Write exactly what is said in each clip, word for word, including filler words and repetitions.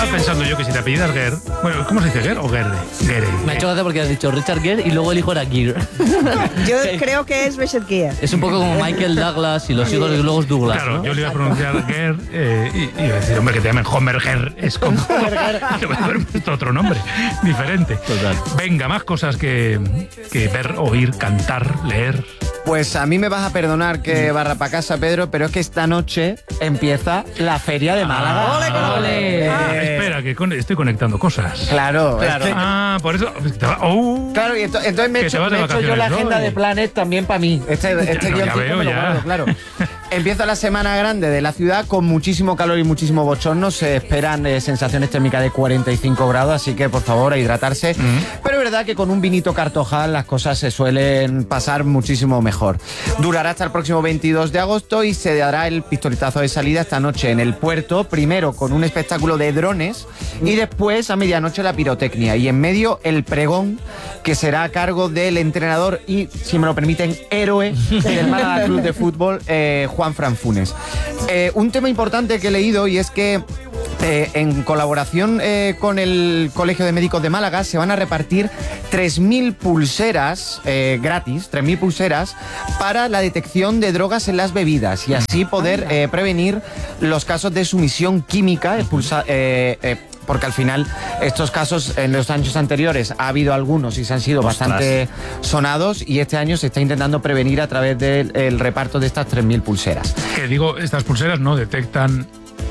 Estaba pensando yo que si te apellidas Gere, bueno, ¿cómo se dice Gere o Gerde? Gere. Me ha hecho gracia porque has dicho Richard Gere y luego el hijo era Gere. Yo creo que es Richard Gere. Es un poco como Michael Douglas y los hijos de luego Douglas. Claro, ¿no? yo le iba a pronunciar Gere eh, y, y iba a decir, hombre, que te llamen Homer Gere. Es como. Le voy a haber puesto otro nombre diferente. Total. Venga, más cosas que, que ver, oír, cantar, leer. Pues a mí me vas a perdonar que barra para casa, Pedro, pero es que esta noche empieza la Feria de Málaga. Ah, ¡Ole, con ole! Eh, Ah, espera, que con- estoy conectando cosas. Claro, Claro. es que- Ah, por eso. te va- oh. Claro, y ento- entonces me he Que te hecho, vas de me he hecho yo la vacaciones, agenda ¿no? de Planet también para mí. Este, este Ya, guioncito ya veo, me lo ya. guardo, claro. Empieza la semana grande de la ciudad con muchísimo calor y muchísimo bochorno. Se esperan eh, sensaciones térmicas de cuarenta y cinco grados, así que por favor a hidratarse. Pero es verdad que con un vinito Cartojal las cosas se suelen pasar muchísimo mejor. Durará hasta el próximo veintidós de agosto y se dará el pistoletazo de salida esta noche en el puerto, primero con un espectáculo de drones y después a medianoche la pirotecnia y en medio el pregón, que será a cargo del entrenador y, si me lo permiten, héroe del Málaga Club de Fútbol, eh, Juan Fran Funes. Eh, un tema importante que he leído y es que Eh, en colaboración eh, con el Colegio de Médicos de Málaga se van a repartir tres mil pulseras eh, gratis, tres mil pulseras para la detección de drogas en las bebidas y así poder eh, prevenir los casos de sumisión química, expulsa, eh, eh, porque al final estos casos en los años anteriores ha habido algunos y se han sido Ostras. bastante sonados y este año se está intentando prevenir a través del el reparto de estas tres mil pulseras. Que digo, estas pulseras no detectan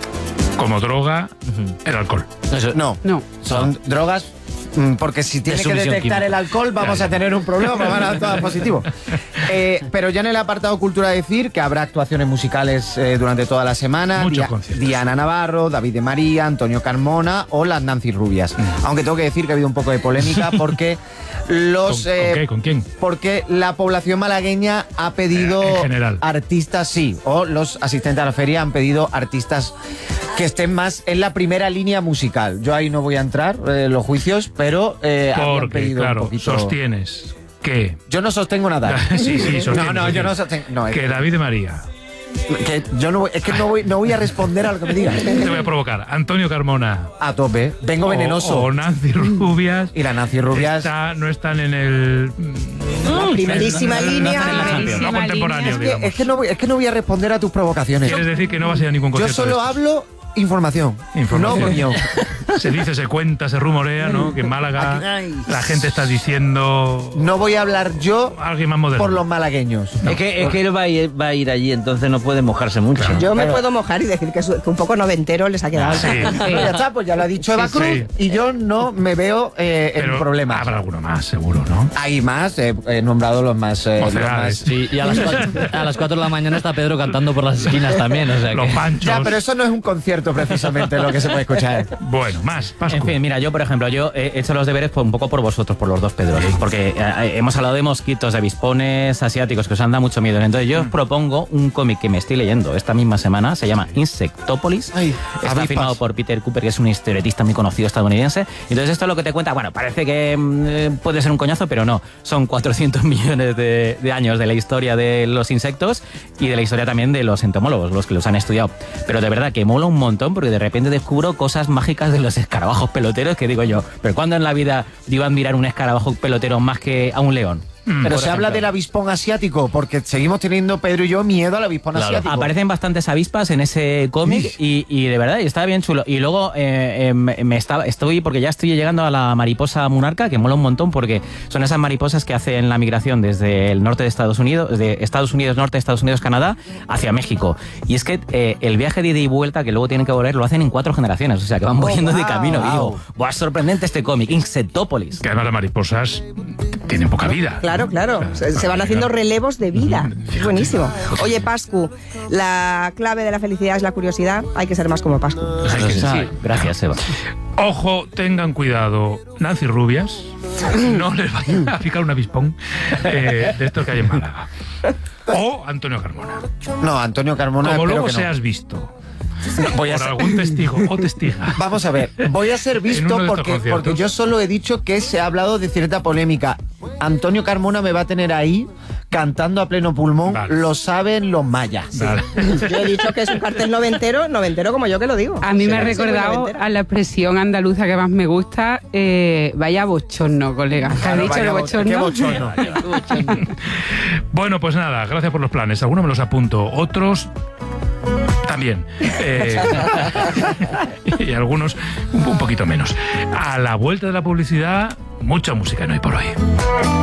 como droga el alcohol. Eso- No, No. son drogas mm, porque si tiene que sumisión detectar química. el alcohol vamos Ya, ya. a tener un problema, porque van a dar todas positivo. Eh, pero ya en el apartado cultura decir que habrá actuaciones musicales eh, durante toda la semana. Muchos conciertos. Diana Navarro, David de María, Antonio Carmona o las Nancy Rubias. Mm. Aunque tengo que decir que ha habido un poco de polémica porque los... ¿Con, eh, con qué? ¿Con quién? porque la población malagueña ha pedido En general. artistas, sí, o los asistentes a la feria han pedido artistas que estén más en la primera línea musical. Yo ahí no voy a entrar eh, en los juicios, pero eh, habían Porque, pedido un claro, poquito... sostienes que... Yo no sostengo nada. Sí, sí, sostienes. No, no, yo no sostienes. sostengo... No, es Que David de María. que yo no voy, es que no voy, no voy a responder a lo que me digas. Te voy a provocar. Antonio Carmona. A tope. Vengo venenoso. O, o Nancy Rubias. Y la Nancy Rubias... Está- no están en el... La primerísima no, no, línea. no, no, no, no, Primerísima contemporáneo, línea. Es que, digamos. es, que no voy, es que no voy a responder a tus provocaciones. Quieres decir que no vas a ir a ningún Yo concierto. solo de estos? hablo información. Información. No opinión. Se dice, se cuenta, se rumorea, ¿no? Que en Málaga Ay. la gente está diciendo... No voy a hablar yo Alguien más moderno. por los malagueños. Es que, es que él va a, ir, va a ir allí, entonces no puede mojarse mucho. Yo me Claro. puedo mojar y decir que, su- que un poco noventero les ha quedado. Sí. Pues ya está, pues ya lo ha dicho Eva Sí, Cruz sí. y yo no me veo eh, en Pero problemas. habrá alguno más, seguro, ¿no? Hay más, eh, he nombrado los más... eh, los Mocedades. más- Sí, y a las, cuatro, a las cuatro de la mañana está Pedro cantando por las esquinas también, o sea que... Los panchos. Ya, pero eso no es un concierto precisamente lo que se puede escuchar. Bueno, más, Pascu. En fin, mira, yo por ejemplo, yo he hecho los deberes por, un poco por vosotros, por los dos Pedros, porque eh, hemos hablado de mosquitos, de avispones asiáticos que os han dado mucho miedo. Entonces yo os propongo un cómic que me estoy leyendo esta misma semana, se llama Insectópolis. Ay, Está avispas. firmado por Peter Cooper, que es un historietista muy conocido estadounidense. Entonces esto es lo que te cuenta, bueno, parece que mm, eh, puede ser un coñazo, pero no. Son cuatrocientos millones de, de años de la historia de los insectos y de la historia también de los entomólogos, los que los han estudiado. Pero de verdad que mola un montón porque de repente descubro cosas mágicas de los escarabajos peloteros que digo yo, pero ¿cuándo en la vida iba a admirar un escarabajo pelotero más que a un león? Pero Por se habla ejemplo. del avispón asiático, porque seguimos teniendo, Pedro y yo, miedo al avispón Claro. asiático. Aparecen bastantes avispas en ese cómic y, y de verdad está bien chulo. Y luego eh, eh, me me estaba, estoy, porque ya estoy llegando a la mariposa monarca, que mola un montón porque son esas mariposas que hacen la migración desde el norte de Estados Unidos, de Estados Unidos, norte de Estados Unidos, Canadá, hacia México. Y es que eh, el viaje de ida y vuelta, que luego tienen que volver, lo hacen en cuatro generaciones, o sea que van volviendo de wow. camino. Y digo, ¡buah, sorprendente este cómic! Insectópolis. Que además las mariposas tienen poca vida. Claro, claro. Se, se van haciendo relevos de vida. Es buenísimo. Oye, Pascu, la clave de la felicidad es la curiosidad. Hay que ser más como Pascu. Hay que- Ay, gracias, Eva. Ojo, tengan cuidado, Nancy Rubias, no les vayan a picar un avispón eh, de estos que hay en Málaga. O Antonio Carmona. No, Antonio Carmona, Como espero luego que no. seas visto Voy a por ser- algún testigo o testiga. Vamos a ver, voy a ser En visto uno de estos porque, conciertos. porque yo solo he dicho que se ha hablado de cierta polémica. Antonio Carmona me va a tener ahí cantando a pleno pulmón, Vale. lo saben los mayas. Vale. Yo he dicho que es un cartel noventero, noventero como yo que lo digo. A mí me ha Sí, sí, muy recordado noventera. a la expresión andaluza que más me gusta, eh, vaya bochorno, colega. ¿Te has Claro, dicho vaya el bo- bochorno? qué bochorno. Bueno, pues nada, gracias por los planes. Algunos me los apunto, otros también. Eh, y algunos un, un poquito menos. A la vuelta de la publicidad, mucha música en Hoy por Hoy.